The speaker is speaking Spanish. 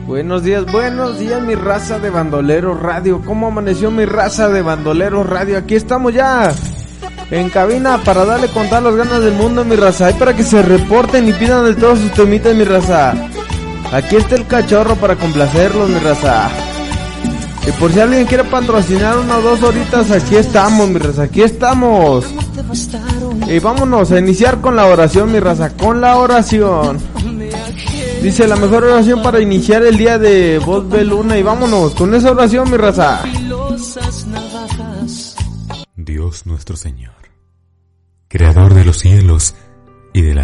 Buenos días, mi raza de Bandoleros Radio. ¿Cómo amaneció mi raza de Bandoleros Radio? Aquí estamos ya en cabina para darle con todas las ganas del mundo, mi raza. Ahí para que se reporten y pidan de todos sus temitas, mi raza. Aquí está el cachorro para complacerlos, mi raza. Y por si alguien quiere patrocinar 1 o 2 horitas, aquí estamos, mi raza, aquí estamos. Y vámonos a iniciar con la oración, mi raza, con la oración. Dice la mejor oración para iniciar el día de Voz de Luna. Y vámonos con esa oración, mi raza. Dios nuestro Señor, creador de los cielos y de la